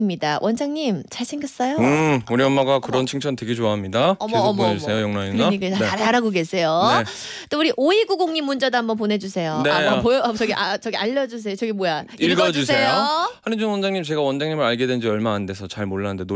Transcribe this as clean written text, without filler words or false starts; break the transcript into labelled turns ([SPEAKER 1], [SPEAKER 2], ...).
[SPEAKER 1] 입니다. 원장님 잘생겼어요.
[SPEAKER 2] 우리 엄마가 그런 칭찬 되게 좋아합니다. 계속 보내주세요, 영란이 누나.
[SPEAKER 1] 그러니까 잘하고 계세요.
[SPEAKER 2] 네.
[SPEAKER 1] 또 우리 5290님 문자도 한번 보내주세요.
[SPEAKER 2] 네.
[SPEAKER 1] 저기 알려주세요. 저기 뭐야?
[SPEAKER 2] 읽어주세요. 한희준 원장님, 제가 원장님을 알게 된 지 얼마 안 돼서 잘 몰랐는데